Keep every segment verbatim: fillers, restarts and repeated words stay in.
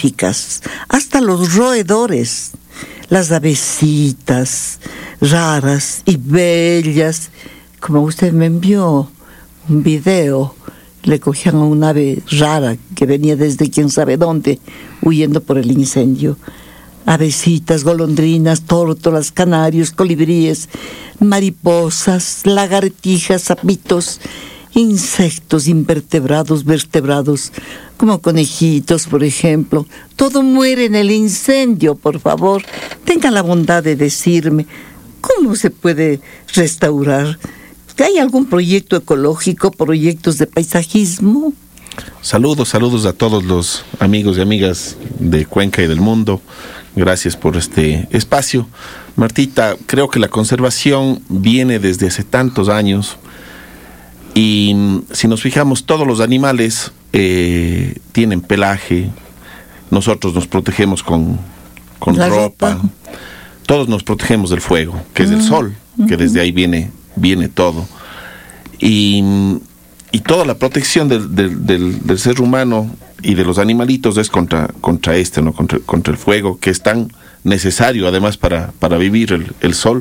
magníficas, hasta los roedores, las avecitas raras y bellas. Como usted me envió un video, le cogían a un ave rara que venía desde quién sabe dónde, huyendo por el incendio. Avecitas, golondrinas, tórtolas, canarios, colibríes, mariposas, lagartijas, sapitos, insectos invertebrados, vertebrados, como conejitos, por ejemplo. Todo muere en el incendio, por favor. Tenga la bondad de decirme cómo se puede restaurar. ¿Hay algún proyecto ecológico, proyectos de paisajismo? Saludos, saludos a todos los amigos y amigas de Cuenca y del mundo. Gracias por este espacio. Martita, creo que la conservación viene desde hace tantos años y si nos fijamos, todos los animales eh, tienen pelaje. Nosotros nos protegemos con, con ropa. ropa. Todos nos protegemos del fuego, que es el sol, uh-huh. que desde ahí viene, viene todo. Y, y toda la protección del, del, del, del ser humano y de los animalitos es contra, contra este, ¿no? Contra, contra el fuego, que es tan necesario además para, para vivir el, el sol.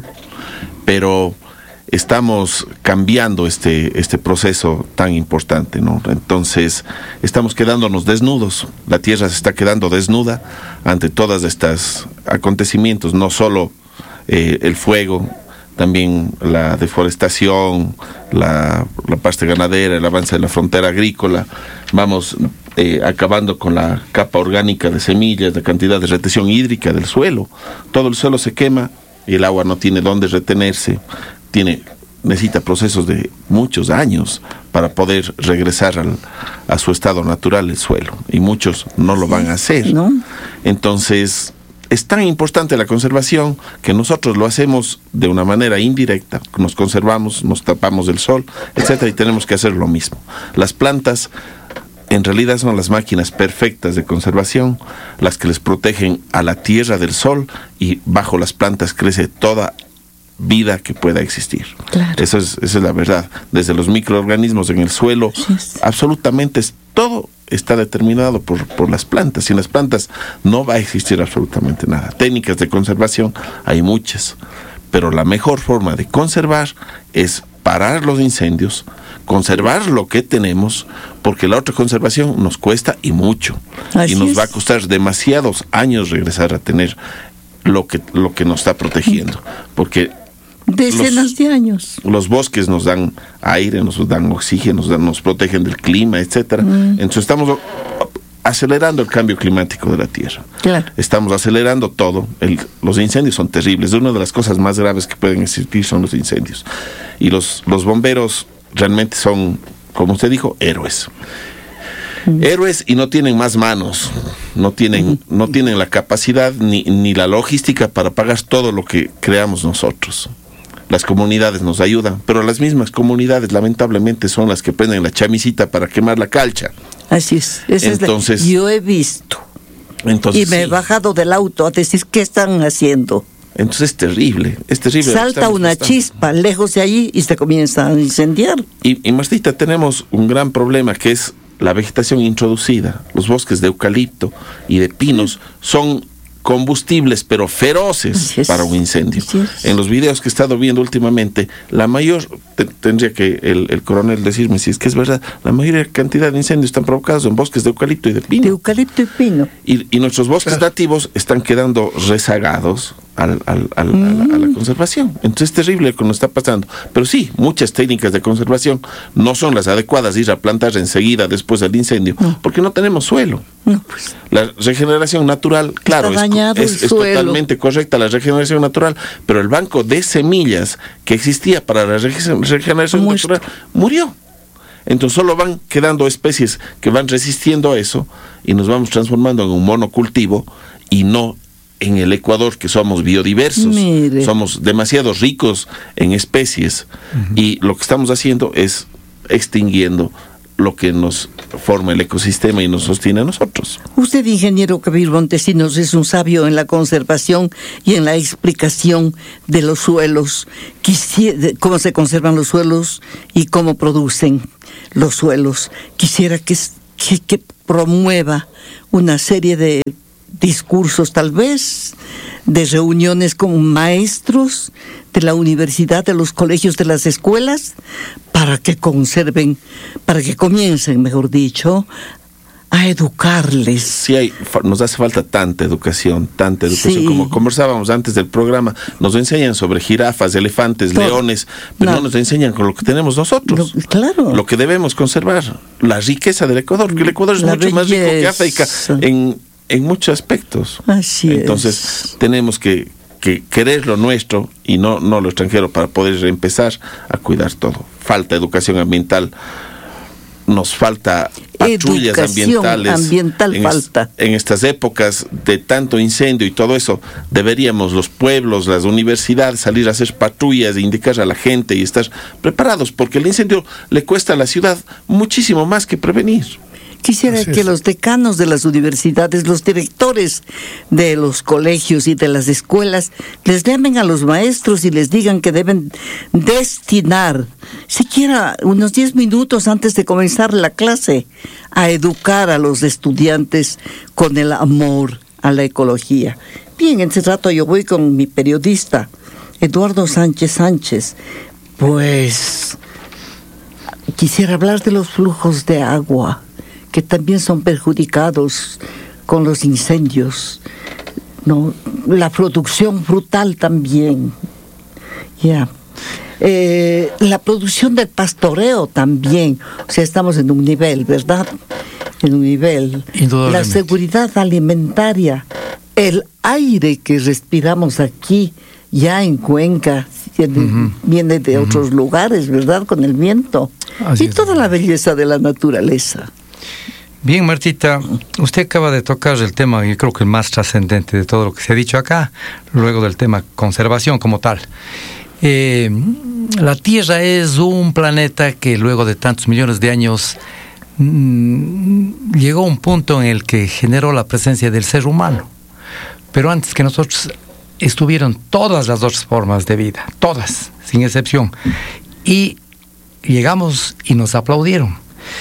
Pero estamos cambiando este, este proceso tan importante, ¿no? Entonces estamos quedándonos desnudos. La tierra se está quedando desnuda ante todos estos acontecimientos, no solo eh, el fuego, también la deforestación, la, la parte ganadera, el avance de la frontera agrícola. Vamos eh, acabando con la capa orgánica de semillas, la cantidad de retención hídrica del suelo. Todo el suelo se quema y el agua no tiene dónde retenerse. Tiene, necesita procesos de muchos años para poder regresar al, a su estado natural el suelo. Y muchos no lo van a hacer. ¿No? Entonces es tan importante la conservación que nosotros lo hacemos de una manera indirecta. Nos conservamos, nos tapamos del sol, etcétera, y tenemos que hacer lo mismo. Las plantas en realidad son las máquinas perfectas de conservación, las que les protegen a la tierra del sol, y bajo las plantas crece toda vida que pueda existir. Claro. Eso es, esa es la verdad. Desde los microorganismos en el suelo, yes. absolutamente es, todo está determinado por, por las plantas. Sin las plantas no va a existir absolutamente nada. Técnicas de conservación hay muchas, pero la mejor forma de conservar es parar los incendios, conservar lo que tenemos, porque la otra conservación nos cuesta y mucho. Así y nos es. va a costar demasiados años regresar a tener lo que, lo que nos está protegiendo, porque decenas los, de años. Los bosques nos dan aire, nos dan oxígeno, nos, dan, nos protegen del clima, etcétera. Mm. Entonces estamos acelerando el cambio climático de la Tierra. Claro. Estamos acelerando todo. El, los incendios son terribles. Una de las cosas más graves que pueden existir son los incendios. Y los, los bomberos realmente son, como usted dijo, héroes. Mm. Héroes y no tienen más manos. No tienen, mm. no tienen la capacidad ni, ni la logística para pagar todo lo que creamos nosotros. Las comunidades nos ayudan, pero las mismas comunidades lamentablemente son las que prenden la chamisita para quemar la calcha. Así es. Entonces, es la, yo he visto. Entonces, y me sí. he bajado del auto a decir qué están haciendo. Entonces es terrible, es terrible. Salta una estamos. chispa lejos de allí y se comienza a incendiar. Y, y Martita, tenemos un gran problema que es la vegetación introducida. Los bosques de eucalipto y de pinos son combustibles, pero feroces yes. para un incendio. Yes. En los videos que he estado viendo últimamente, la mayor, te, tendría que el, el coronel decirme si es que es verdad, la mayor cantidad de incendios están provocados en bosques de eucalipto y de pino. De eucalipto y pino. Y, y nuestros bosques claro. nativos están quedando rezagados al, al, al, mm. a, la, a la conservación. Entonces es terrible lo que nos está pasando. Pero sí, muchas técnicas de conservación no son las adecuadas, ir a plantar enseguida después del incendio, no. porque no tenemos suelo. No, pues. La regeneración natural, claro, es, es, es totalmente correcta la regeneración natural, pero el banco de semillas que existía para la regeneración Muerto. natural murió. Entonces solo van quedando especies que van resistiendo a eso y nos vamos transformando en un monocultivo y no en el Ecuador, que somos biodiversos. Mire. Somos demasiado ricos en especies uh-huh. y lo que estamos haciendo es extinguiendo lo que nos forma el ecosistema y nos sostiene a nosotros. Usted, ingeniero Kabir Montesinos, es un sabio en la conservación y en la explicación de los suelos, Quisiera, cómo se conservan los suelos y cómo producen los suelos. Quisiera que, que, que promueva una serie de discursos, tal vez, de reuniones con maestros de la universidad, de los colegios, de las escuelas, para que conserven, para que comiencen, mejor dicho, a educarles. Sí, hay, nos hace falta tanta educación, tanta educación. Sí. Como conversábamos antes del programa, nos enseñan sobre jirafas, elefantes, Todo. leones, pero no. No. nos enseñan con lo que tenemos nosotros. Lo- claro. Lo que debemos conservar, la riqueza del Ecuador, porque el Ecuador es La mucho más rico que belleza. África en, en muchos aspectos. Así Entonces, es. tenemos que, que querer lo nuestro y no, no lo extranjero para poder empezar a cuidar todo. Falta educación ambiental. Nos falta patrullas Educación ambientales. ambiental en, falta. Es, en estas épocas de tanto incendio y todo eso, deberíamos los pueblos, las universidades salir a hacer patrullas e indicar a la gente y estar preparados, porque el incendio le cuesta a la ciudad muchísimo más que prevenir. Quisiera Así que es. los decanos de las universidades, los directores de los colegios y de las escuelas, les llamen a los maestros y les digan que deben destinar, siquiera unos diez minutos antes de comenzar la clase, a educar a los estudiantes con el amor a la ecología. Bien, en ese rato yo voy con mi periodista, Eduardo Sánchez Sánchez. Pues quisiera hablar de los flujos de agua, que también son perjudicados con los incendios, ¿no? La producción frutal también, ya. Eh, la producción del pastoreo también, o sea, estamos en un nivel, ¿verdad? En un nivel. Indudablemente. La seguridad alimentaria, el aire que respiramos aquí, ya en Cuenca, viene, Ujú. viene de Ujú. otros lugares, ¿verdad? Con el viento. Así y es. toda la belleza de la naturaleza. Bien, Martita, usted acaba de tocar el tema, yo creo que el más trascendente de todo lo que se ha dicho acá, luego del tema conservación como tal. Eh, la Tierra es un planeta que luego de tantos millones de años mmm, llegó a un punto en el que generó la presencia del ser humano. Pero antes que nosotros estuvieron todas las otras formas de vida, todas, sin excepción. Y llegamos y nos aplaudieron.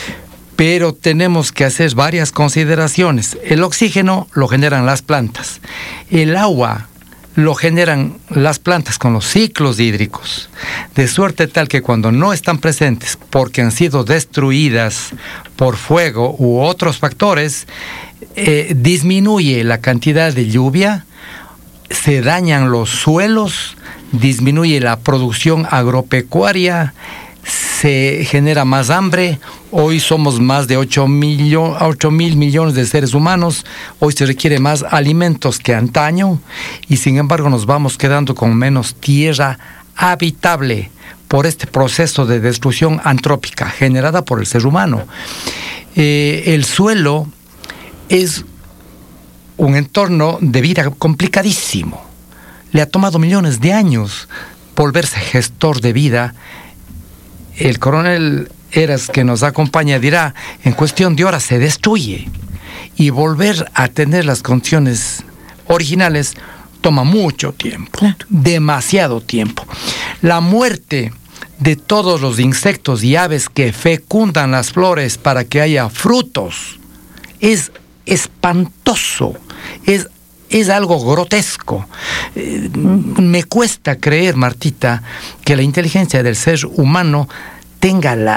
Pero tenemos que hacer varias consideraciones. El oxígeno lo generan las plantas. El agua lo generan las plantas con los ciclos hídricos. De suerte tal que cuando no están presentes porque han sido destruidas por fuego u otros factores, eh, disminuye la cantidad de lluvia, se dañan los suelos, disminuye la producción agropecuaria, se genera más hambre. Hoy somos más de ocho mil millones de seres humanos. Hoy se requiere más alimentos que antaño y sin embargo nos vamos quedando con menos tierra habitable por este proceso de destrucción antrópica generada por el ser humano. Eh, el suelo es un entorno de vida complicadísimo. Le ha tomado millones de años volverse gestor de vida. El coronel Eras, que nos acompaña, dirá, en cuestión de horas se destruye. Y volver a tener las condiciones originales toma mucho tiempo, Claro. demasiado tiempo. La muerte de todos los insectos y aves que fecundan las flores para que haya frutos es espantoso, es, es algo grotesco. Eh, me cuesta creer, Martita, que la inteligencia del ser humano tenga la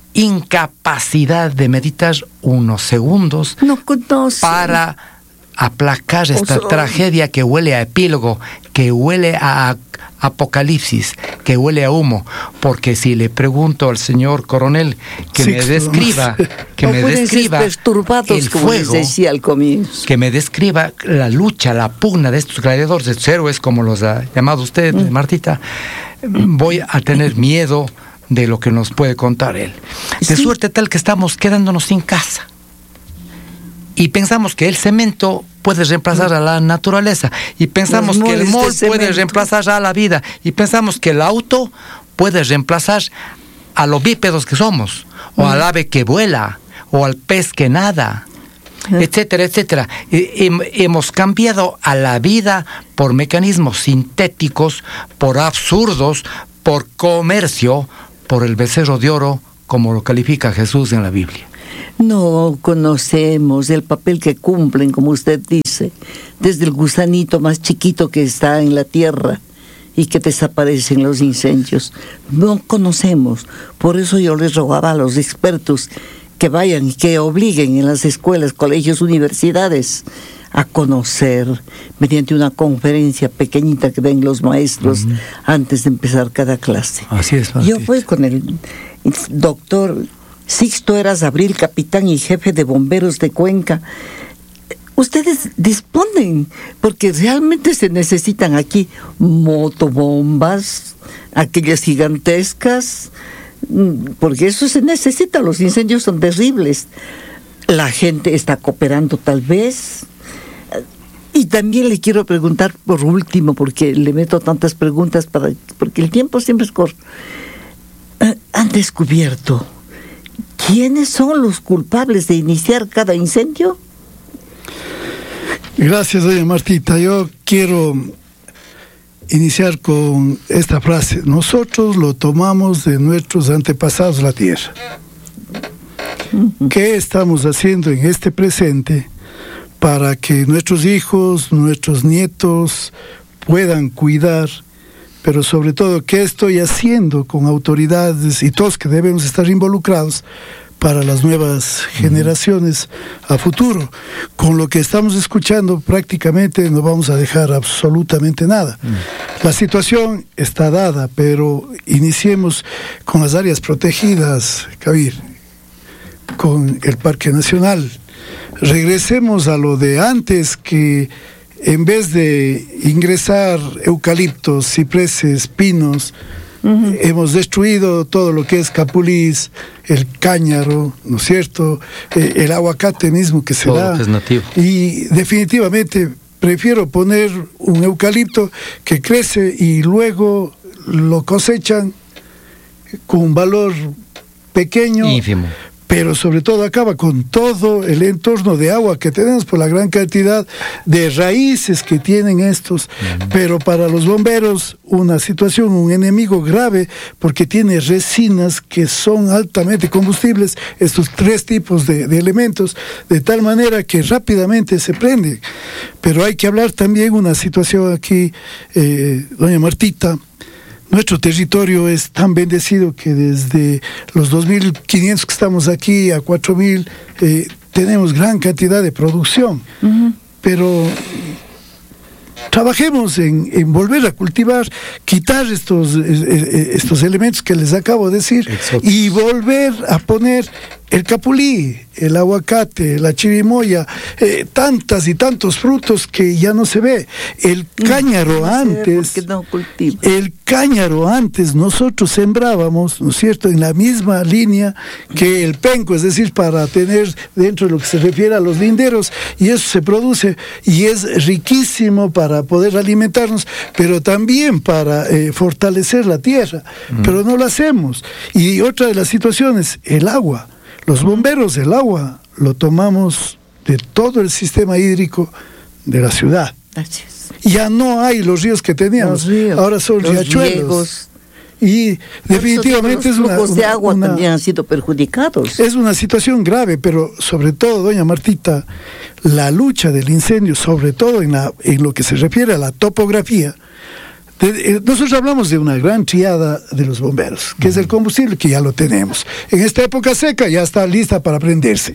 incapacidad de meditar unos segundos No conoce. para aplacar esta O sea, tragedia que huele a epílogo, que huele a apocalipsis, que huele a humo. Porque si le pregunto al señor coronel que me Sixto. describa, que No me pueden ser describa perturbados, el como les fuego, decía al comienzo. que me describa la lucha, la pugna de estos gladiadores, de estos héroes, como los ha llamado usted, Mm. Martita, voy a tener miedo de lo que nos puede contar él. De Sí. suerte tal que estamos quedándonos sin casa. Y pensamos que el cemento puede reemplazar a la naturaleza. Y pensamos Los que el moles de mol puede cemento. reemplazar a la vida. Y pensamos que el auto puede reemplazar a los bípedos que somos. O al ave que vuela. O al pez que nada. Etcétera, etcétera. Eh, hem- hemos cambiado a la vida por mecanismos sintéticos, por absurdos, por comercio, por el becerro de oro, como lo califica Jesús en la Biblia. No conocemos el papel que cumplen, como usted dice, desde el gusanito más chiquito que está en la tierra y que desaparecen los incendios. No conocemos. Por eso yo les rogaba a los expertos que vayan y que obliguen en las escuelas, colegios, universidades a conocer mediante una conferencia pequeñita que den los maestros uh-huh. antes de empezar cada clase. Así es, Martita. Yo fui con el doctor Sixto Eras Abril, capitán y jefe de bomberos de Cuenca. Ustedes disponen, porque realmente se necesitan aquí motobombas, aquellas gigantescas, porque eso se necesita, los incendios son terribles. La gente está cooperando tal vez. Y también le quiero preguntar por último, porque le meto tantas preguntas, para porque el tiempo siempre es corto. ¿Han descubierto quiénes son los culpables de iniciar cada incendio? Gracias, doña Martita. Yo quiero iniciar con esta frase. Nosotros lo tomamos de nuestros antepasados, la tierra. Uh-huh. ¿Qué estamos haciendo en este presente para que nuestros hijos, nuestros nietos puedan cuidar? Pero sobre todo, ¿qué estoy haciendo con autoridades y todos que debemos estar involucrados para las nuevas generaciones a futuro? Con lo que estamos escuchando prácticamente no vamos a dejar absolutamente nada. La situación está dada, pero iniciemos con las áreas protegidas, Kabir, con el Parque Nacional. Regresemos a lo de antes, que en vez de ingresar eucaliptos, cipreses, pinos, uh-huh. hemos destruido todo lo que es capulís, el cáñaro, ¿no es cierto? Eh, el aguacate mismo que se todo da. Lo que es nativo. Y definitivamente prefiero poner un eucalipto que crece y luego lo cosechan con un valor pequeño. Ínfimo. Pero sobre todo acaba con todo el entorno de agua que tenemos por la gran cantidad de raíces que tienen estos. Uh-huh. Pero para los bomberos una situación, un enemigo grave, porque tiene resinas que son altamente combustibles, estos tres tipos de, de elementos, de tal manera que rápidamente se prende. Pero hay que hablar también una situación aquí, eh, doña Martita. Nuestro territorio es tan bendecido que desde los dos mil quinientos que estamos aquí a cuatro mil eh, tenemos gran cantidad de producción. Uh-huh. Pero trabajemos en, en volver a cultivar, quitar estos, eh, estos elementos que les acabo de decir. Exacto. Y volver a poner el capulí, el aguacate, la chirimoya, eh, tantas y tantos frutos que ya no se ve. El cáñaro no antes, no el cáñaro antes nosotros sembrábamos, ¿no es cierto?, en la misma línea que el penco, es decir, para tener dentro de lo que se refiere a los linderos, y eso se produce y es riquísimo para poder alimentarnos, pero también para eh, fortalecer la tierra, mm. pero no lo hacemos. Y otra de las situaciones, el agua. Los bomberos del agua lo tomamos de todo el sistema hídrico de la ciudad. Gracias. Ya no hay los ríos que teníamos, ríos, ahora son riachuelos. Y definitivamente los es una, flujos de agua una, también han sido perjudicados. Es una situación grave, pero sobre todo, doña Martita, la lucha del incendio, sobre todo en, la, en lo que se refiere a la topografía. Nosotros hablamos de una gran triada de los bomberos, que es el combustible, que ya lo tenemos. En esta época seca ya está lista para prenderse.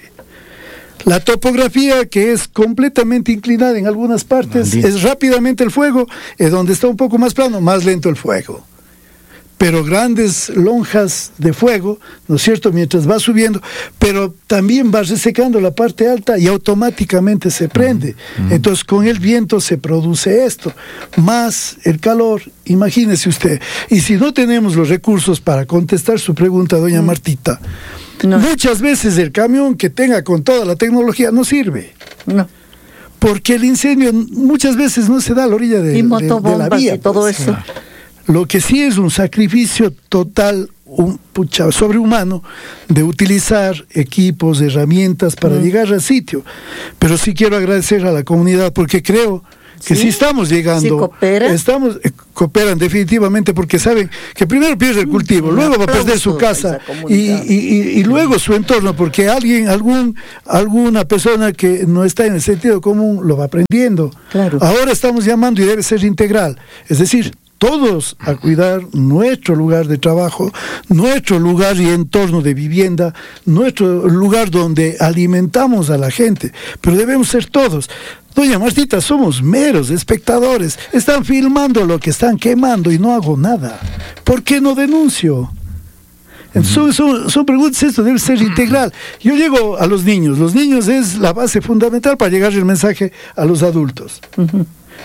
La topografía, que es completamente inclinada en algunas partes, Maldito. es rápidamente el fuego, es donde está un poco más plano, más lento el fuego. Pero grandes lonjas de fuego, ¿no es cierto?, mientras va subiendo, pero también va resecando la parte alta y automáticamente se prende. Uh-huh. Entonces con el viento se produce esto, más el calor, imagínese usted. Y si no tenemos los recursos para contestar su pregunta, doña uh-huh. Martita, no. muchas veces el camión que tenga con toda la tecnología no sirve. No. Porque el incendio muchas veces no se da a la orilla de, de, de la vía. Y todo pues. eso. Lo que sí es un sacrificio total, un pucha, sobrehumano, de utilizar equipos, herramientas para mm. llegar al sitio. Pero sí quiero agradecer a la comunidad, porque creo que sí, si estamos llegando, sí cooperan. estamos eh, cooperan definitivamente porque saben que primero pierde el cultivo, Un luego va a perder su aplauso a casa esa y, comunidad. y, y, y luego su entorno, porque alguien, algún, alguna persona que no está en el sentido común lo va aprendiendo. Claro. Ahora estamos llamando y debe ser integral, es decir, todos a cuidar nuestro lugar de trabajo, nuestro lugar y entorno de vivienda, nuestro lugar donde alimentamos a la gente, pero debemos ser todos. Doña Martita, somos meros espectadores, están filmando lo que están quemando y no hago nada. ¿Por qué no denuncio? Entonces, son, son, son preguntas, esto debe ser integral. Yo llego a los niños, los niños es la base fundamental para llegar el mensaje a los adultos. Uh-huh.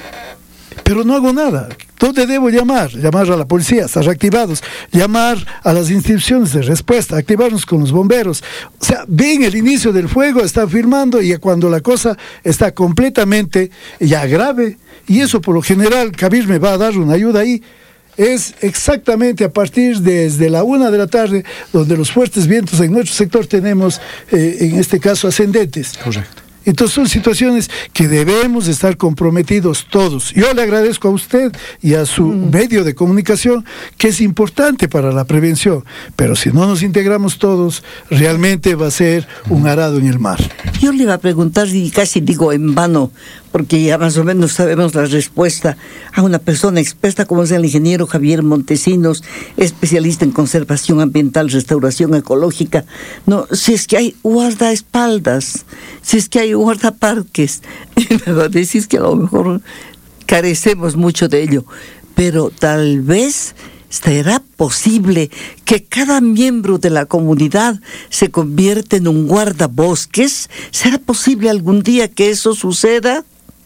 Pero no hago nada. ¿Dónde debo llamar? Llamar a la policía, estar activados. Llamar a las instituciones de respuesta, activarnos con los bomberos. O sea, ven el inicio del fuego, están filmando y cuando la cosa está completamente ya grave, y eso por lo general, Kabir me va a dar una ayuda ahí, es exactamente a partir de, desde la una de la tarde, donde los fuertes vientos en nuestro sector tenemos, eh, en este caso, ascendentes. Correcto. Entonces son situaciones que debemos estar comprometidos todos. Yo le agradezco a usted y a su mm. medio de comunicación, que es importante para la prevención, pero si no nos integramos todos, realmente va a ser un arado en el mar. Yo le iba a preguntar, y casi digo en vano, porque ya más o menos sabemos la respuesta, a una persona experta como es el ingeniero Javier Montesinos, especialista en conservación ambiental, restauración ecológica. No, si es que hay guardaespaldas, si es que hay guardaparques, me va a decir que a lo mejor carecemos mucho de ello, pero tal vez será posible que cada miembro de la comunidad se convierta en un guardabosques. ¿Será posible algún día que eso suceda?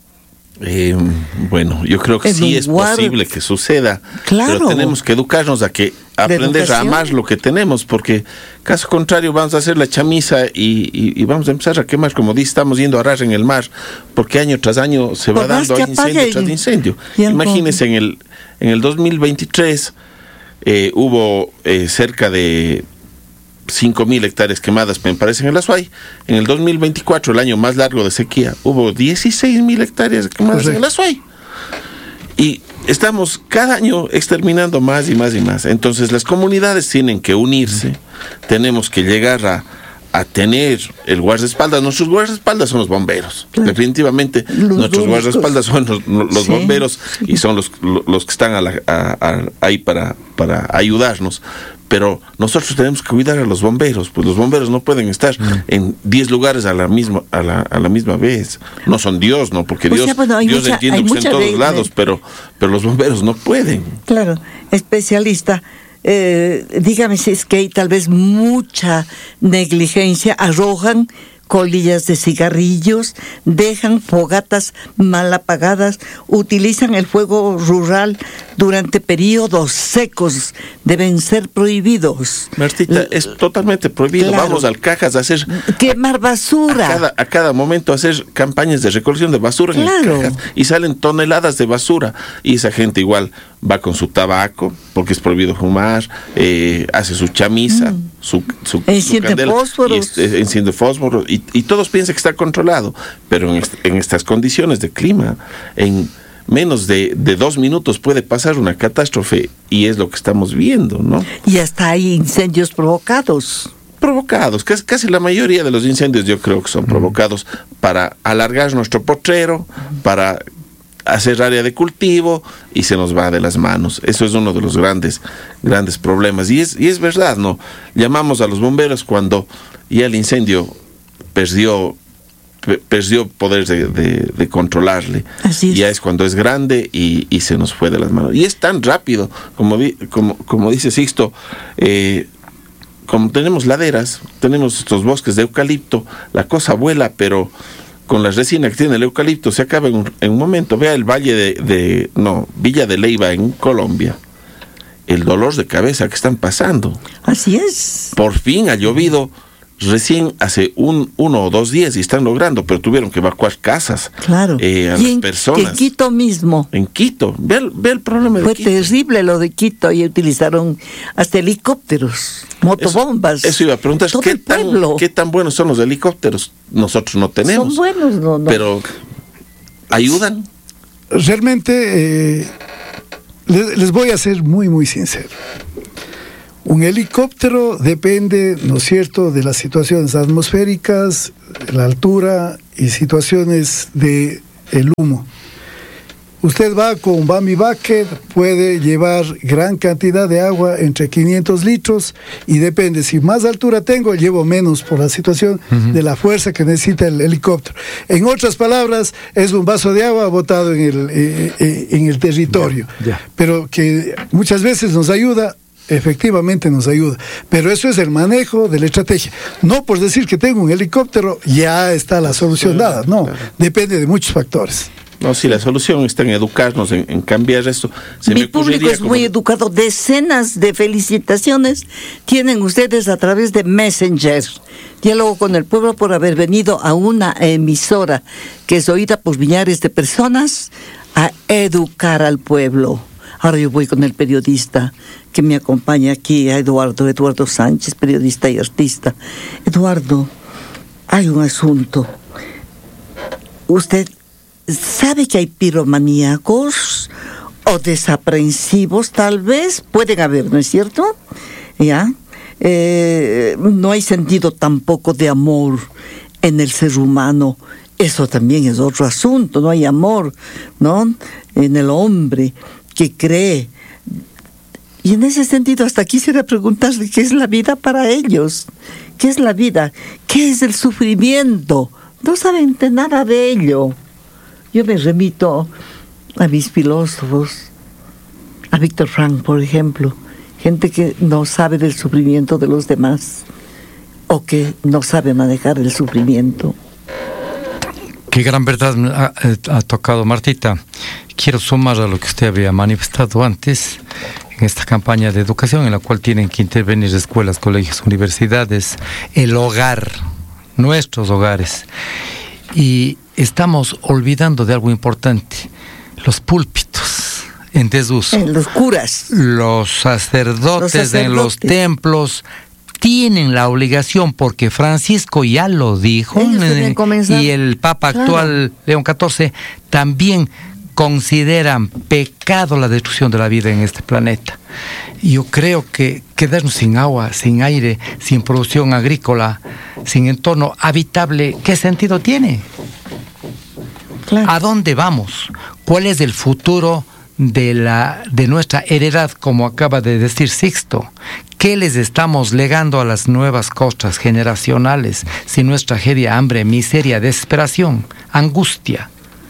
Eh, bueno, yo creo que en sí es guard... posible que suceda, claro. Pero tenemos que educarnos a que aprender a amar lo que tenemos, porque caso contrario vamos a hacer la chamisa y, y, y vamos a empezar a quemar, como dice, estamos yendo a ras en el mar, porque año tras año se va dando incendio y... tras incendio. Imagínense, en el, en el dos mil veintitrés eh, hubo eh, cerca de cinco mil hectáreas quemadas, me parece, en el Azuay. En el dos mil veinticuatro, el año más largo de sequía, hubo dieciséis mil hectáreas quemadas Correcto. En el Azuay. Y estamos cada año exterminando más y más y más. Entonces las comunidades tienen que unirse, tenemos que llegar a, a tener el guardaespaldas. Nuestros guardaespaldas son los bomberos. Claro. Definitivamente los nuestros guardaespaldas son los, los sí. bomberos y son los, los que están a la, a, a, ahí para, para ayudarnos. Pero nosotros tenemos que cuidar a los bomberos, pues los bomberos no pueden estar mm. en diez lugares a la misma a la, a la misma vez. No son Dios, ¿no? Porque pues Dios, ya, bueno, Dios mucha, entiende que está en todos de, lados, de... pero pero los bomberos no pueden. Claro, especialista, eh, dígame si es que hay tal vez mucha negligencia, arrojan colillas de cigarrillos, dejan fogatas mal apagadas, utilizan el fuego rural durante periodos secos, deben ser prohibidos. Martita, L- es totalmente prohibido. Claro. Vamos al Cajas a hacer... Quemar basura. A cada, a cada momento hacer campañas de recolección de basura claro. en el Cajas, y salen toneladas de basura, y esa gente igual va con su tabaco, porque es prohibido fumar, eh, hace su chamisa, mm. su, su, enciende su candela, fósforos. Y es, enciende fósforos, y, y todos piensan que está controlado, pero en, est- en estas condiciones de clima, en menos de, de dos minutos puede pasar una catástrofe, y es lo que estamos viendo, ¿no? Y hasta hay incendios provocados. Provocados, casi, casi la mayoría de los incendios yo creo que son mm. provocados para alargar nuestro potrero, para hacer área de cultivo, y se nos va de las manos. Eso es uno de los grandes grandes problemas, y es y es verdad, ¿no? Llamamos a los bomberos cuando ya el incendio perdió pe- perdió poder de, de, de controlarle. Así es. Ya es cuando es grande y, y se nos fue de las manos, y es tan rápido como di, como como dice Sixto. eh, como tenemos laderas, tenemos estos bosques de eucalipto, la cosa vuela, pero con la resina que tiene el eucalipto se acaba en un, en un momento. Vea el valle de, de, no, Villa de Leyva en Colombia, el dolor de cabeza que están pasando. Así es. Por fin ha llovido recién hace un uno o dos días y están logrando, pero tuvieron que evacuar casas. Claro. Eh, a y las en, personas. En Quito mismo. En Quito. Ve el, ve el problema de Fue Quito. terrible lo de Quito, y utilizaron hasta helicópteros, motobombas. Eso, eso iba a preguntar, todo ¿qué el tan, pueblo. ¿qué tan buenos son los helicópteros? Nosotros no tenemos. Son buenos, no, no. Pero ayudan. realmente eh, les, les voy a ser muy, muy sincero. Un helicóptero depende, ¿no es cierto?, de las situaciones atmosféricas, la altura y situaciones de el humo. Usted va con un Bambi Bucket, puede llevar gran cantidad de agua, entre quinientos litros, y depende, si más altura tengo, llevo menos por la situación uh-huh. de la fuerza que necesita el helicóptero. En otras palabras, es un vaso de agua botado en el, eh, eh, en el territorio, yeah, yeah. pero que muchas veces nos ayuda. Efectivamente nos ayuda, pero eso es el manejo de la estrategia. No por decir que tengo un helicóptero ya está la solución dada, no, claro. Depende de muchos factores. No, si la solución está en educarnos, en, en cambiar esto. Se Mi me público es como... muy educado. Decenas de felicitaciones tienen ustedes a través de Messenger. Diálogo con el pueblo por haber venido a una emisora que es oída por millares de personas a educar al pueblo. Ahora yo voy con el periodista que me acompaña aquí, a Eduardo, Eduardo Sánchez, periodista y artista. Eduardo, hay un asunto. ¿Usted sabe que hay piromaníacos o desaprensivos? Tal vez pueden haber, ¿no es cierto? ¿Ya? Eh, no hay sentido tampoco de amor en el ser humano. Eso también es otro asunto. No hay amor, ¿no?, en el hombre que cree. Y en ese sentido hasta quisiera preguntarle qué es la vida para ellos, qué es la vida, qué es el sufrimiento. No saben de nada de ello. Yo me remito a mis filósofos, a Víctor Frank, por ejemplo, gente que no sabe del sufrimiento de los demás o que no sabe manejar el sufrimiento. Qué gran verdad ha, ha tocado Martita. Quiero sumar a lo que usted había manifestado antes en esta campaña de educación en la cual tienen que intervenir escuelas, colegios, universidades, el hogar, nuestros hogares. Y estamos olvidando de algo importante, los púlpitos en desuso. En los curas. Los sacerdotes, los sacerdotes en los templos tienen la obligación, porque Francisco ya lo dijo, eh, y el Papa claro. actual, León catorce, también consideran pecado la destrucción de la vida en este planeta. Yo creo que quedarnos sin agua, sin aire, sin producción agrícola, sin entorno habitable, ¿qué sentido tiene? Claro. ¿A dónde vamos? ¿Cuál es el futuro de la de nuestra heredad, como acaba de decir Sixto? ¿Qué les estamos legando a las nuevas costas generacionales si no es tragedia, hambre, miseria, desesperación, angustia?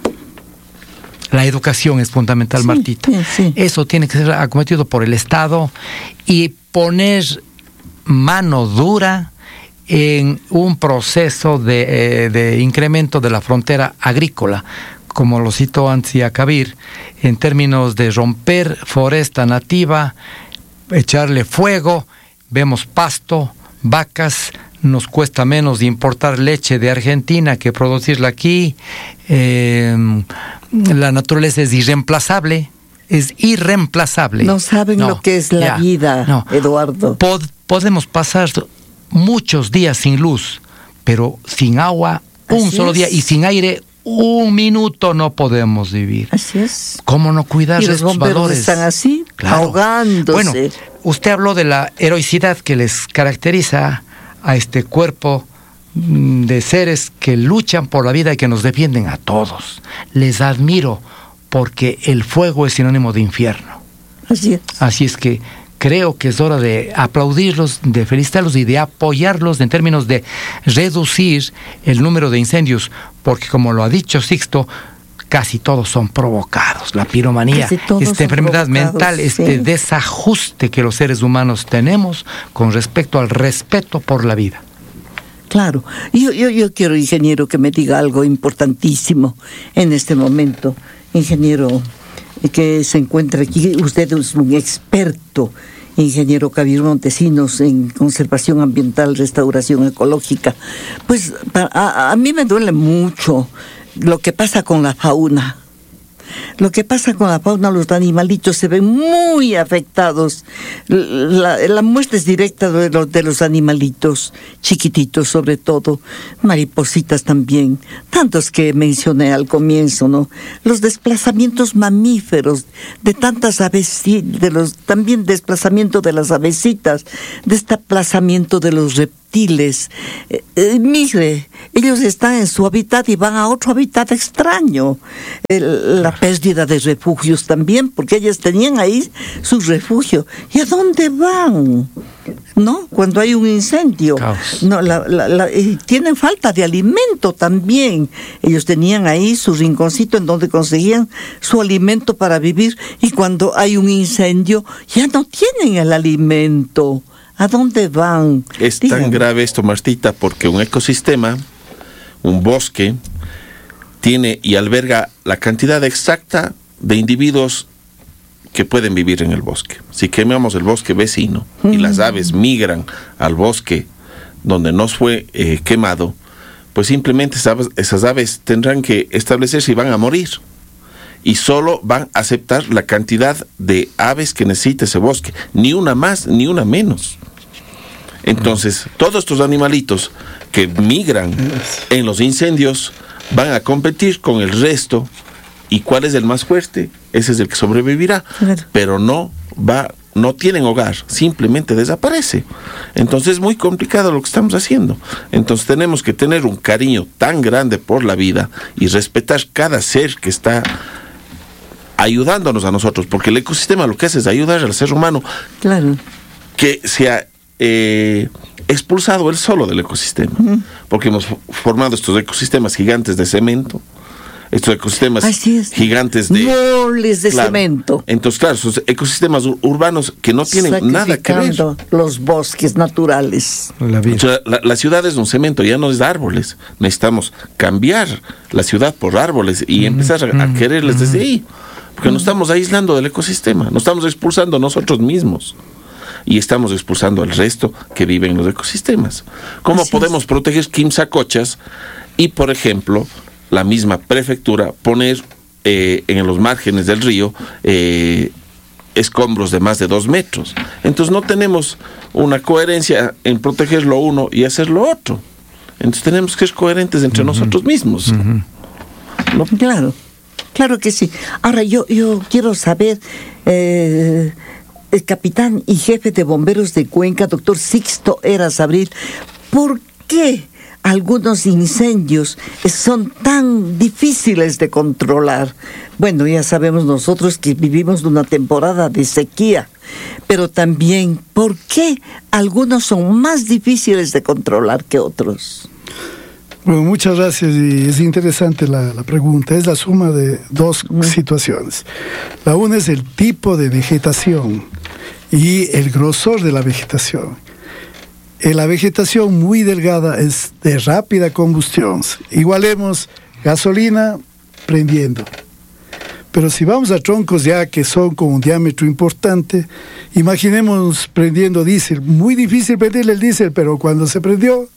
La educación es fundamental, sí, Martita. Sí, sí. Eso tiene que ser acometido por el Estado y poner mano dura en un proceso de, eh, de incremento de la frontera agrícola, como lo citó Ansia Kabir, en términos de romper foresta nativa, echarle fuego, vemos pasto, vacas, nos cuesta menos importar leche de Argentina que producirla aquí, eh, la naturaleza es irreemplazable, es irreemplazable. No saben no, lo que es la ya, vida, no. Eduardo. Pod- podemos pasar muchos días sin luz, pero sin agua un Así solo es. día, y sin aire un minuto no podemos vivir. Así es. ¿Cómo no cuidar de estos valores? Están así, claro. ahogándose. Bueno, usted habló de la heroicidad que les caracteriza a este cuerpo de seres que luchan por la vida y que nos defienden a todos. Les admiro, porque el fuego es sinónimo de infierno. Así es. Así es que creo que es hora de aplaudirlos, de felicitarlos y de apoyarlos en términos de reducir el número de incendios, porque como lo ha dicho Sixto, casi todos son provocados. La piromanía, esta enfermedad mental, este sí. desajuste que los seres humanos tenemos con respecto al respeto por la vida. Claro. Yo, yo, yo quiero, ingeniero, que me diga algo importantísimo en este momento. Ingeniero que se encuentra aquí, usted es un experto, ingeniero Kabir Montesinos, en conservación ambiental, restauración ecológica. Pues a, a mí me duele mucho lo que pasa con la fauna. Lo que pasa con la fauna, los animalitos se ven muy afectados. La, la muerte es directa de los, de los animalitos, chiquititos sobre todo, maripositas también, tantos que mencioné al comienzo, ¿no? Los desplazamientos mamíferos de tantas aves, de los, también desplazamiento de las avecitas, desplazamiento de los reptiles. Eh, eh, mire, ellos están en su hábitat y van a otro hábitat extraño. El, la pérdida de refugios también, porque ellas tenían ahí su refugio. ¿Y a dónde van? ¿No? Cuando hay un incendio. No, la, la, la, y tienen falta de alimento también. Ellos tenían ahí su rinconcito en donde conseguían su alimento para vivir, y cuando hay un incendio ya no tienen el alimento. ¿A dónde van? Es Díganme. Tan grave esto, Martita, porque un ecosistema, un bosque, tiene y alberga la cantidad exacta de individuos que pueden vivir en el bosque. Si quemamos el bosque vecino mm. y las aves migran al bosque donde no fue eh, quemado, pues simplemente esas, esas aves tendrán que establecerse y van a morir. Y solo van a aceptar la cantidad de aves que necesita ese bosque, ni una más, ni una menos. Entonces, todos estos animalitos que migran en los incendios van a competir con el resto. ¿Y cuál es el más fuerte? Ese es el que sobrevivirá. Claro. Pero no va, no tienen hogar, simplemente desaparece. Entonces es muy complicado lo que estamos haciendo. Entonces tenemos que tener un cariño tan grande por la vida y respetar cada ser que está ayudándonos a nosotros, porque el ecosistema lo que hace es ayudar al ser humano, claro, que se ha eh, expulsado él solo del ecosistema, uh-huh. porque hemos formado estos ecosistemas gigantes de cemento, estos ecosistemas gigantes de moles de claro. cemento. Entonces, claro, esos ecosistemas ur- urbanos que no tienen nada que ver. Los bosques naturales. La, o sea, la, la ciudad es un cemento, ya no es de árboles. Necesitamos cambiar la ciudad por árboles y mm, empezar a, a quererles mm, desde ahí. Porque mm. nos estamos aislando del ecosistema, nos estamos expulsando nosotros mismos. Y estamos expulsando al resto que vive en los ecosistemas. ¿Cómo Así podemos es. proteger quimsacochas y, por ejemplo, la misma prefectura poner eh, en los márgenes del río eh, escombros de más de dos metros? Entonces no tenemos una coherencia en proteger lo uno y hacer lo otro. Entonces tenemos que ser coherentes entre uh-huh. nosotros mismos. Uh-huh. ¿No? Claro, claro que sí. Ahora yo, yo quiero saber, eh, el capitán y jefe de bomberos de Cuenca, doctor Sixto Heras Abril, ¿por qué algunos incendios son tan difíciles de controlar? Bueno, ya sabemos nosotros que vivimos una temporada de sequía, pero también, ¿por qué algunos son más difíciles de controlar que otros? Bueno, muchas gracias, y es interesante la, la pregunta. Es la suma de dos mm. situaciones. La una es el tipo de vegetación y el grosor de la vegetación. La vegetación muy delgada es de rápida combustión. Igualemos gasolina prendiendo. Pero si vamos a troncos ya que son con un diámetro importante, imaginemos prendiendo diésel. Muy difícil prenderle el diésel, pero cuando se prendió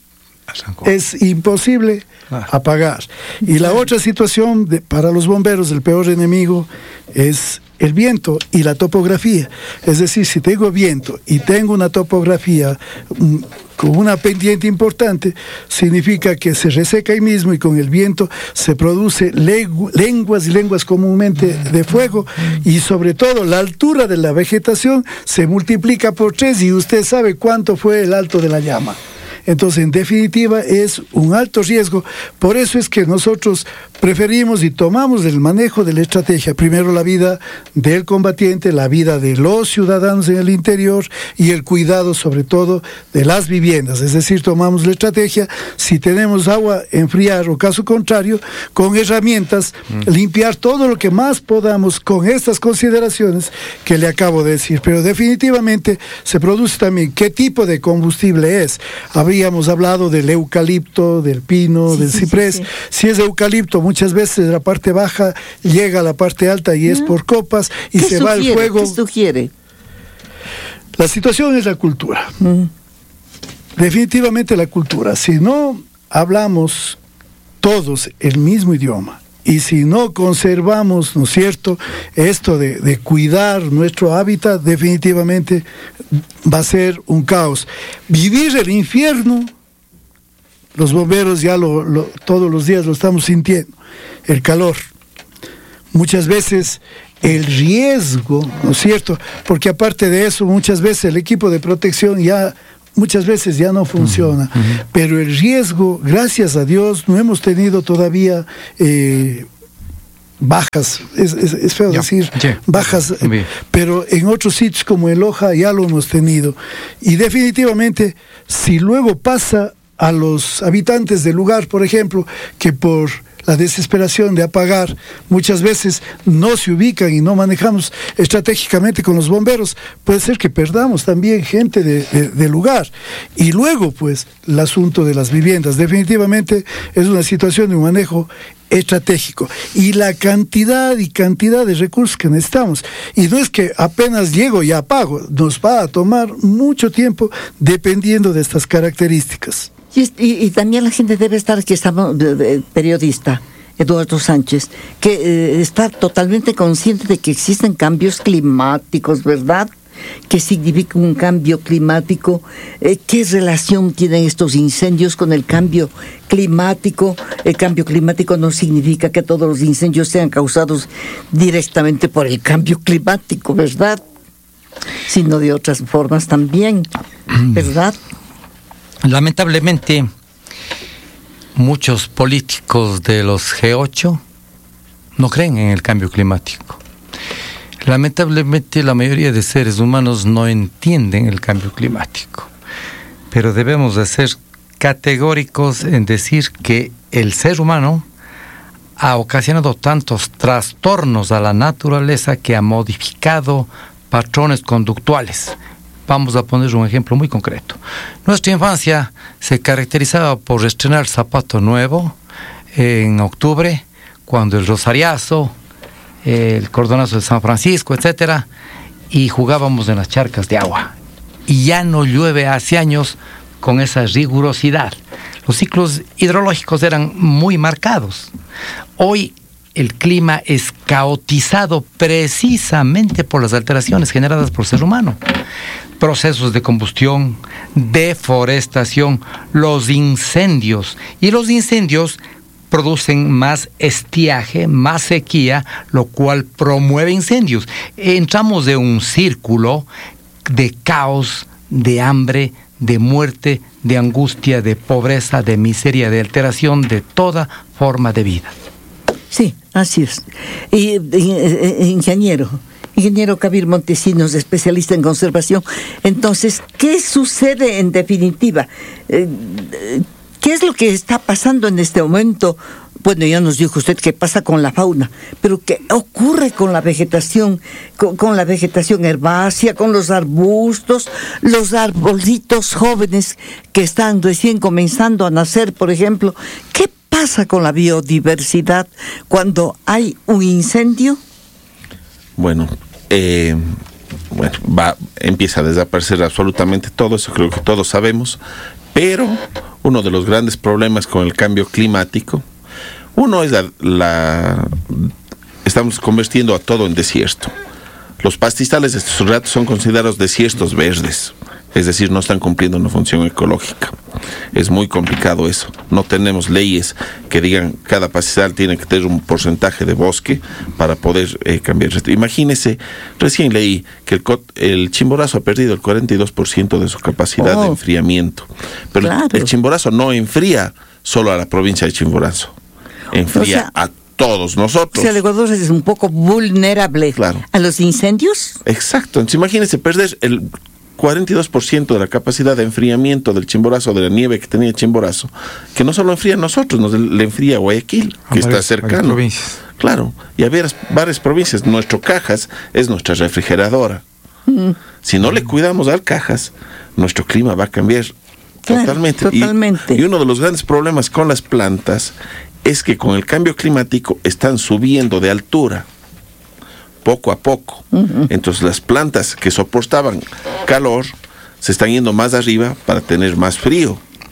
es imposible ah. apagar. Y la otra situación de, para los bomberos, el peor enemigo es el viento y la topografía. Es decir, si tengo viento y tengo una topografía um, con una pendiente importante, significa que se reseca ahí mismo, y con el viento se produce legu- lenguas y lenguas comúnmente de fuego, y sobre todo la altura de la vegetación se multiplica por tres, y usted sabe cuánto fue el alto de la llama. Entonces, en definitiva, es un alto riesgo. Por eso es que nosotros preferimos y tomamos el manejo de la estrategia. Primero la vida del combatiente, la vida de los ciudadanos en el interior, y el cuidado sobre todo de las viviendas. Es decir, tomamos la estrategia, si tenemos agua, enfriar, o caso contrario, con herramientas, mm. limpiar todo lo que más podamos con estas consideraciones que le acabo de decir. Pero definitivamente se produce también qué tipo de combustible es. Habíamos hablado del eucalipto, del pino, sí, del sí, ciprés. Sí, sí. Si es eucalipto, muchas veces la parte baja llega a la parte alta y es por copas, y se va el fuego. ¿Qué sugiere? La situación es la cultura. Mm. Definitivamente la cultura. Si no hablamos todos el mismo idioma Y si no conservamos, ¿no es cierto?, esto de, de cuidar nuestro hábitat, definitivamente va a ser un caos. Vivir el infierno, los bomberos ya lo, lo, todos los días lo estamos sintiendo, el calor. Muchas veces el riesgo, ¿no es cierto?, porque aparte de eso, muchas veces el equipo de protección ya... muchas veces ya no funciona, uh-huh, uh-huh. Pero el riesgo, gracias a Dios, no hemos tenido todavía eh, bajas, es, es, es feo yeah. decir yeah. bajas, eh, pero en otros sitios como el Loja ya lo hemos tenido. Y definitivamente, si luego pasa a los habitantes del lugar, por ejemplo, que por la desesperación de apagar, muchas veces no se ubican y no manejamos estratégicamente con los bomberos, puede ser que perdamos también gente de, de, de lugar. Y luego, pues, el asunto de las viviendas, definitivamente es una situación de un manejo estratégico. Y la cantidad y cantidad de recursos que necesitamos. Y no es que apenas llego y apago, nos va a tomar mucho tiempo dependiendo de estas características. Y, y, y también la gente debe estar, que estamos, el periodista Eduardo Sánchez, que eh, está totalmente consciente de que existen cambios climáticos, ¿verdad? ¿Qué significa un cambio climático? Eh, ¿Qué relación tienen estos incendios con el cambio climático? El cambio climático no significa que todos los incendios sean causados directamente por el cambio climático, ¿verdad? Sino de otras formas también, ¿verdad? Lamentablemente, muchos políticos de los G ocho no creen en el cambio climático. Lamentablemente, la mayoría de seres humanos no entienden el cambio climático. Pero debemos de ser categóricos en decir que el ser humano ha ocasionado tantos trastornos a la naturaleza que ha modificado patrones conductuales. Vamos a poner un ejemplo muy concreto. Nuestra infancia se caracterizaba por estrenar zapato nuevo en octubre, cuando el rosariazo, el cordonazo de San Francisco, etcétera, y jugábamos en las charcas de agua. Y ya no llueve hace años con esa rigurosidad. Los ciclos hidrológicos eran muy marcados. Hoy el clima es caotizado precisamente por las alteraciones generadas por el ser humano. Procesos de combustión, deforestación, los incendios. Y los incendios producen más estiaje, más sequía, lo cual promueve incendios. Entramos de un círculo de caos, de hambre, de muerte, de angustia, de pobreza, de miseria, de alteración de toda forma de vida. Sí, así es. Y, y, ingeniero, ingeniero Kabir Montesinos, especialista en conservación. Entonces, ¿qué sucede en definitiva? Eh, ¿Qué es lo que está pasando en este momento? Bueno, ya nos dijo usted qué pasa con la fauna, pero ¿qué ocurre con la vegetación, con, con la vegetación herbácea, con los arbustos, los arbolitos jóvenes que están recién comenzando a nacer, por ejemplo? ¿Qué pasa con la biodiversidad cuando hay un incendio? Bueno, eh, bueno, va, empieza a desaparecer absolutamente todo, eso creo que todos sabemos, pero uno de los grandes problemas con el cambio climático, uno es la, la estamos convirtiendo a todo en desierto. Los pastizales de estos ratos son considerados desiertos verdes, es decir, no están cumpliendo una función ecológica. Es muy complicado eso. No tenemos leyes que digan cada pastizal tiene que tener un porcentaje de bosque para poder eh, cambiar. Imagínese, recién leí que el, el Chimborazo ha perdido el cuarenta y dos por ciento de su capacidad oh, de enfriamiento. Pero claro. el, el Chimborazo no enfría solo a la provincia de Chimborazo, enfría o sea, a todos nosotros. O sea, el Ecuador es un poco vulnerable claro. a los incendios. Exacto. Entonces imagínese perder el cuarenta y dos por ciento de la capacidad de enfriamiento del Chimborazo, de la nieve que tenía Chimborazo, que no solo enfría a nosotros, nos le enfría a Guayaquil, que a está varias, cercano. Varias claro, y a varias, varias provincias. Nuestro Cajas es nuestra refrigeradora. Mm. Si no le cuidamos al Cajas, nuestro clima va a cambiar claro, totalmente. totalmente. Y, y uno de los grandes problemas con las plantas es que con el cambio climático están subiendo de altura. Poco a poco. Uh-huh. Entonces las plantas que soportaban calor se están yendo más arriba para tener más frío.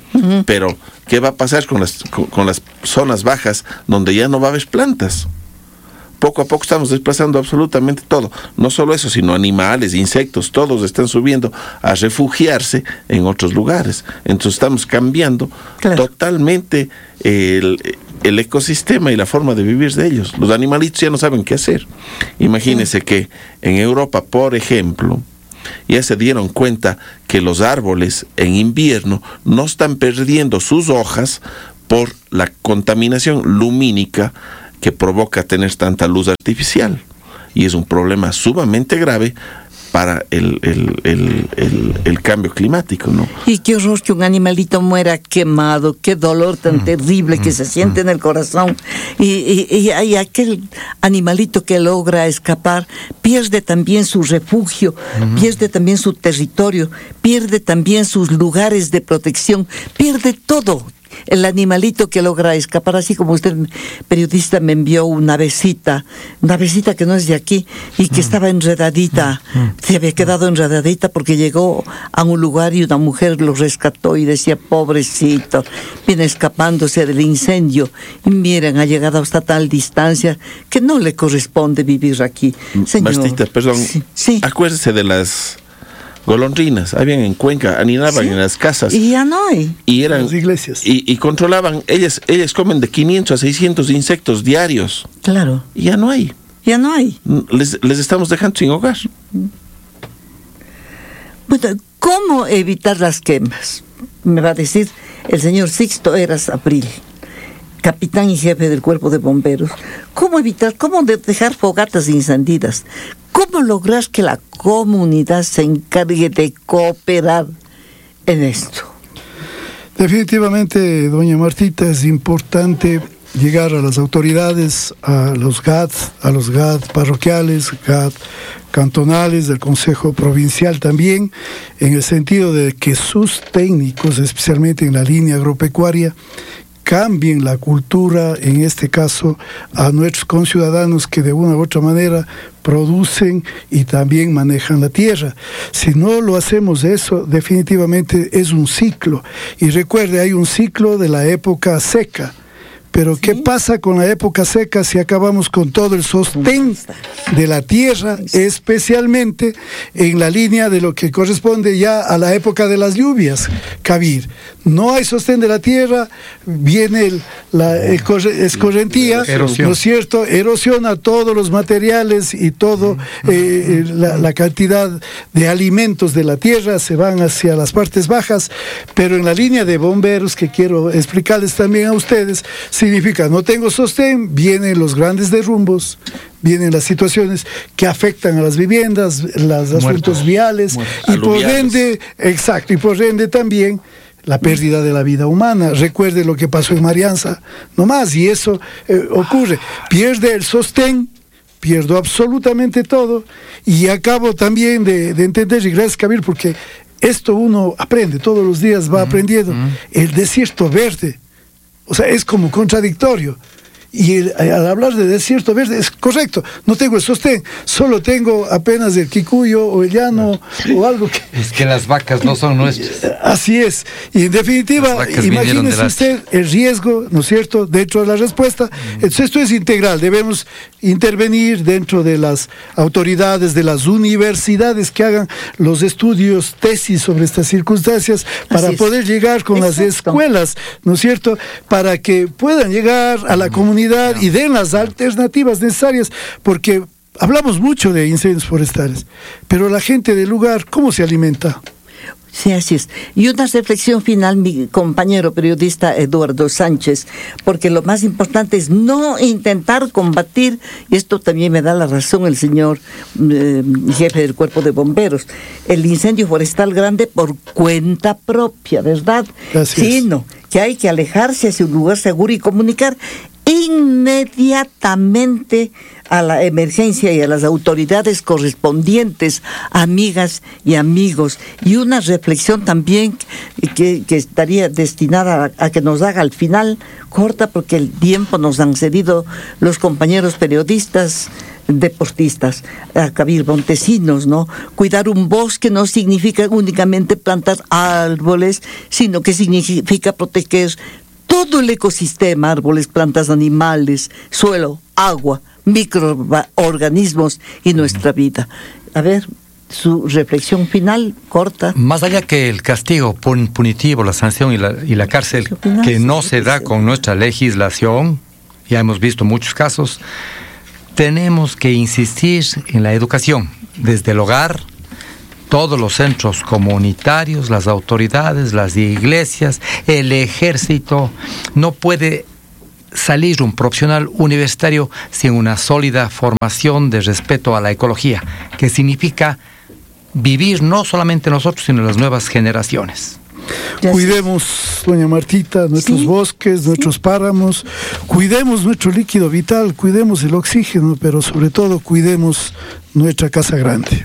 Uh-huh. Pero, ¿qué va a pasar con las, con, con las zonas bajas donde ya no va a haber plantas? Poco a poco estamos desplazando absolutamente todo. No solo eso, sino animales, insectos, todos están subiendo a refugiarse en otros lugares. Entonces estamos cambiando claro. totalmente el, el ecosistema y la forma de vivir de ellos. Los animalitos ya no saben qué hacer. Imagínense sí. que en Europa, por ejemplo, ya se dieron cuenta que los árboles en invierno no están perdiendo sus hojas por la contaminación lumínica que provoca tener tanta luz artificial. Y es un problema sumamente grave para el, el, el, el, el cambio climático, ¿no? Y qué horror que un animalito muera quemado, qué dolor tan mm, terrible mm, que se siente mm. en el corazón. Y, y, y, y aquel animalito que logra escapar pierde también su refugio, mm. pierde también su territorio, pierde también sus lugares de protección, pierde todo. El animalito que logra escapar, así como usted, periodista, me envió una avecita, una avecita que no es de aquí y que mm. estaba enredadita, mm. se había quedado enredadita porque llegó a un lugar y una mujer lo rescató y decía, pobrecito, viene escapándose del incendio y miren, ha llegado hasta tal distancia que no le corresponde vivir aquí. Señor. Martita, perdón, sí, sí. acuérdese de las golondrinas, habían en Cuenca, anidaban ¿sí? en las casas. Y ya no hay. Y eran las iglesias. Y, y controlaban, ellas, ellas comen de quinientos a seiscientos insectos diarios. Claro. Y ya no hay. Ya no hay. Les, les estamos dejando sin hogar. Bueno, ¿cómo evitar las quemas? Me va a decir el señor Sixto Eras Abril, capitán y jefe del Cuerpo de Bomberos. ¿Cómo evitar, cómo dejar fogatas incendidas? ¿Cómo lograr que la comunidad se encargue de cooperar en esto? Definitivamente, doña Martita, es importante llegar a las autoridades, a los G A D, a los G A D parroquiales, G A D cantonales, del Consejo Provincial también, en el sentido de que sus técnicos, especialmente en la línea agropecuaria, cambien la cultura, en este caso, a nuestros conciudadanos que de una u otra manera producen y también manejan la tierra. Si no lo hacemos eso, definitivamente es un ciclo. Y recuerde, hay un ciclo de la época seca. Pero ¿qué ¿Sí? pasa con la época seca si acabamos con todo el sostén de la tierra, especialmente en la línea de lo que corresponde ya a la época de las lluvias, Kabir? No hay sostén de la tierra, viene el, la escorrentía, ¿no es cierto? Erosiona todos los materiales y todo eh, la, la cantidad de alimentos de la tierra, se van hacia las partes bajas, pero en la línea de bomberos, que quiero explicarles también a ustedes, significa, no tengo sostén, vienen los grandes derrumbos, vienen las situaciones que afectan a las viviendas, los asuntos viales, muertos, y por ende, exacto, y por ende también la pérdida de la vida humana. Recuerde lo que pasó en Marianza, nomás, y eso eh, ocurre, pierde el sostén, pierdo absolutamente todo, y acabo también de, de entender, y gracias, Kabir, porque esto uno aprende, todos los días va aprendiendo, el desierto verde. O sea, es como contradictorio. Y el, al hablar de desierto verde es correcto, no tengo el sostén, solo tengo apenas el quicuyo o el llano o algo que... Es que las vacas no son nuestras. Así es, y en definitiva, imagínese usted el riesgo, ¿no es cierto?, dentro de la respuesta. Mm. Entonces esto es integral, debemos intervenir dentro de las autoridades, de las universidades que hagan los estudios, tesis sobre estas circunstancias, para poder llegar con Exacto. las escuelas, ¿no es cierto?, para que puedan llegar a la comunidad y den las alternativas necesarias, porque hablamos mucho de incendios forestales, pero la gente del lugar, ¿cómo se alimenta? Sí, así es. Y una reflexión final, mi compañero periodista Eduardo Sánchez, porque lo más importante es no intentar combatir, y esto también me da la razón el señor eh, jefe del Cuerpo de Bomberos, el incendio forestal grande por cuenta propia, ¿verdad? Así Sino es. que hay que alejarse hacia un lugar seguro y comunicar inmediatamente a la emergencia y a las autoridades correspondientes, amigas y amigos. Y una reflexión también que, que estaría destinada a, a que nos haga al final, corta porque el tiempo nos han cedido los compañeros periodistas, deportistas, a Kabir Montesinos, ¿no? Cuidar un bosque no significa únicamente plantar árboles, sino que significa proteger todo el ecosistema, árboles, plantas, animales, suelo, agua, microorganismos y nuestra vida. A ver, su reflexión final, corta. Más allá que el castigo pun- punitivo, la sanción y la, y la cárcel, que no se da con nuestra legislación, ya hemos visto muchos casos, tenemos que insistir en la educación, desde el hogar, todos los centros comunitarios, las autoridades, las iglesias, el ejército. No puede salir un profesional universitario sin una sólida formación de respeto a la ecología, que significa vivir no solamente nosotros, sino las nuevas generaciones. Cuidemos, doña Martita, nuestros Sí, bosques, nuestros sí. páramos, cuidemos nuestro líquido vital, cuidemos el oxígeno, pero sobre todo cuidemos nuestra casa grande.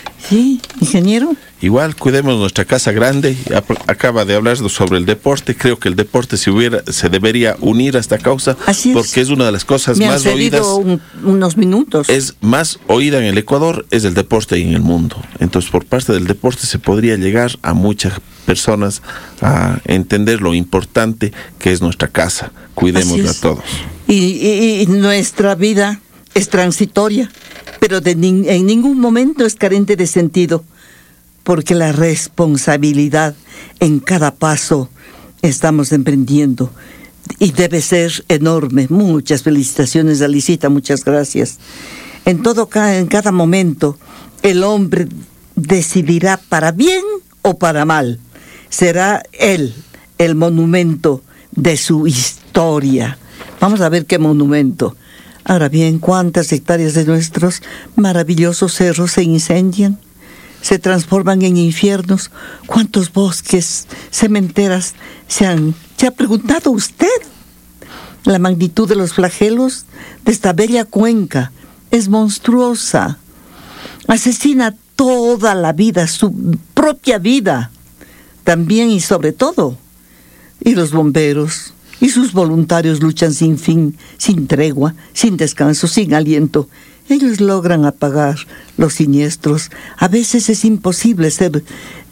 Sí, ingeniero. Igual cuidemos nuestra casa grande. Ap- Acaba de hablar sobre el deporte. Creo que el deporte se hubiera, se debería unir a esta causa, Así es. porque es una de las cosas Me han más oídas. cedido un- unos minutos. Es más oída en el Ecuador, es el deporte en el mundo. Entonces, por parte del deporte se podría llegar a muchas personas a entender lo importante que es nuestra casa. Así Cuidémosla es. todos. Y, y- y nuestra vida es transitoria, pero de nin- en ningún momento es carente de sentido, porque la responsabilidad en cada paso estamos emprendiendo y debe ser enorme. Muchas felicitaciones, Alicita, muchas gracias. En todo ca- en cada momento el hombre decidirá para bien o para mal. Será él el monumento de su historia. Vamos a ver qué monumento. Ahora bien, ¿cuántas hectáreas de nuestros maravillosos cerros se incendian? Se transforman en infiernos. ¿Cuántos bosques, cementeras se han... ¿Se ha preguntado usted? La magnitud de los flagelos de esta bella cuenca es monstruosa. Asesina toda la vida, su propia vida. También y sobre todo. Y los bomberos y sus voluntarios luchan sin fin, sin tregua, sin descanso, sin aliento. Ellos logran apagar los siniestros. A veces es imposible ser...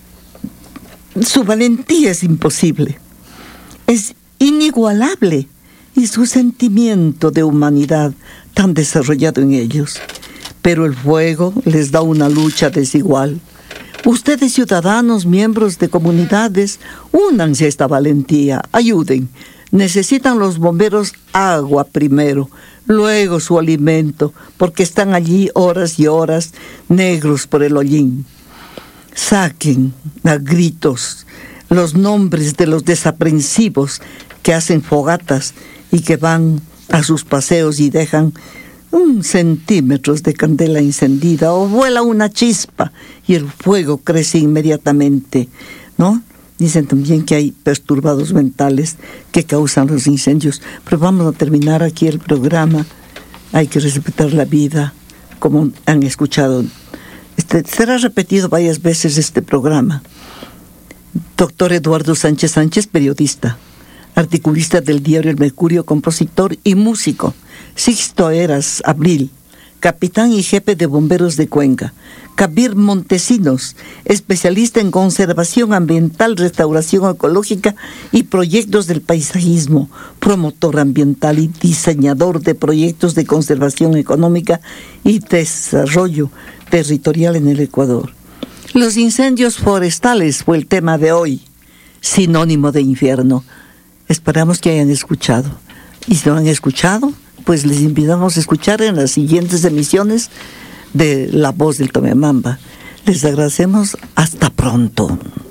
Su valentía es imposible. Es inigualable. Y su sentimiento de humanidad tan desarrollado en ellos. Pero el fuego les da una lucha desigual. Ustedes, ciudadanos, miembros de comunidades, únanse a esta valentía, ayuden. Necesitan los bomberos agua primero, luego su alimento, porque están allí horas y horas negros por el hollín. Saquen a gritos los nombres de los desaprensivos que hacen fogatas y que van a sus paseos y dejan un centímetros de candela encendida, o vuela una chispa y el fuego crece inmediatamente, ¿no? Dicen también que hay perturbados mentales que causan los incendios. Pero vamos a terminar aquí el programa. Hay que respetar la vida, como han escuchado. Este, será repetido varias veces este programa. Doctor Eduardo Sánchez Sánchez, periodista, articulista del diario El Mercurio, compositor y músico. Sixto Eras Abril, capitán y jefe de bomberos de Cuenca. Kabir Montesinos, especialista en conservación ambiental, restauración ecológica y proyectos del paisajismo, promotor ambiental y diseñador de proyectos de conservación económica y desarrollo territorial en el Ecuador. Los incendios forestales fue el tema de hoy, sinónimo de infierno. Esperamos que hayan escuchado. Y si no han escuchado, pues les invitamos a escuchar en las siguientes emisiones de La Voz del Tomemamba. Les agradecemos. Hasta pronto.